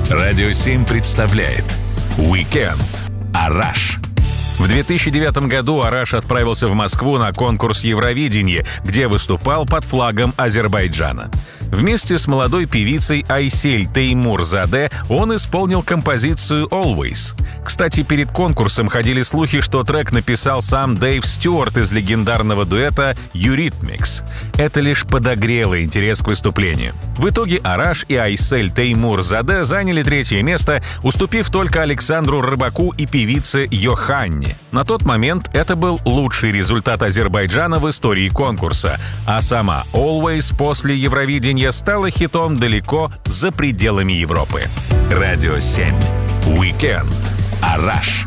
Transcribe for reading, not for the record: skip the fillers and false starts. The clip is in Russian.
Радио 7 представляет «Уикенд. Араш». В 2009 году Араш отправился в Москву на конкурс Евровидения, где выступал под флагом Азербайджана. Вместе с молодой певицей Айсель Теймурзаде он исполнил композицию «Always». Кстати, перед конкурсом ходили слухи, что трек написал сам Дэйв Стюарт из легендарного дуэта «Eurythmics». Это лишь подогрело интерес к выступлению. В итоге Араш и Айсель Теймурзаде заняли третье место, уступив только Александру Рыбаку и певице Йоханне. На тот момент это был лучший результат Азербайджана в истории конкурса, а сама «Always» после Евровидения стала хитом далеко за пределами Европы. Радио 7. Уикенд. Араш.